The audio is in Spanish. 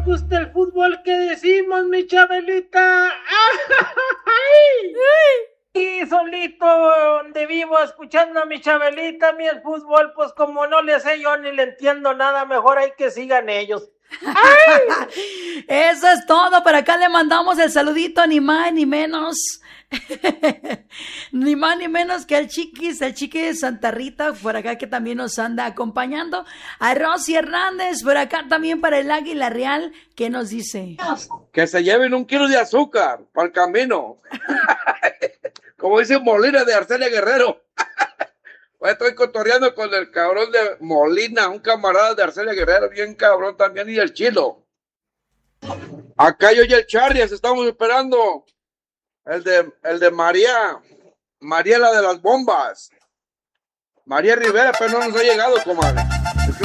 gusta el fútbol que decimos, mi Chabelita. ¡Ay! Y solito donde vivo escuchando a mi Chabelita, mi el fútbol, pues como no le sé yo ni le entiendo nada, mejor hay que sigan ellos. ¡Ay! Eso es todo. Por acá le mandamos el saludito, ni más ni menos. Ni más ni menos que el chiqui de Santa Rita, por acá que también nos anda acompañando. A Rosy Hernández, por acá también para el Águila Real, que nos dice: que se lleven 1 kilo de azúcar para el camino. Como dice Molina de Arcelia Guerrero. Pues estoy cotorreando con el cabrón de Molina, un camarada de Arcelia Guerrero, bien cabrón también, y el Chilo. Acá yo y el Charrias estamos esperando. El de María la de las bombas. María Rivera, pero no nos ha llegado, comadre.